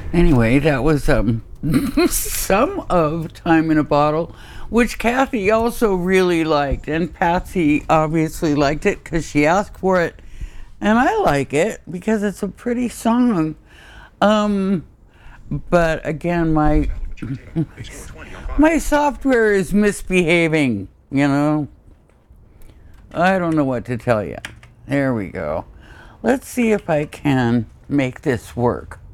Anyway, that was some of Time in a Bottle, which Kathy also really liked, and Patsy obviously liked it because she asked for it, and I like it because it's a pretty song. But again, my software is misbehaving. I don't know what to tell you. There we go. Let's see if I can make this work.